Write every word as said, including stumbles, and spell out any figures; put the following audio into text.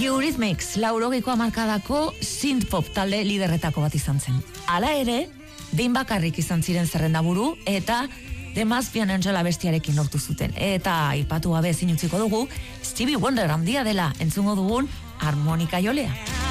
Eurythmics, laurogeiko hamarkadako synth-pop talde liderretako bat izan zen. Hala ere, behin bakarrik izan ziren zerrendaburu eta The Must Be an Angel abestiarekin lortu zuten. Eta aipatu gabe ezin utziko dugu, Stevie Wonder handia dela entzungo dugun harmonika jolea.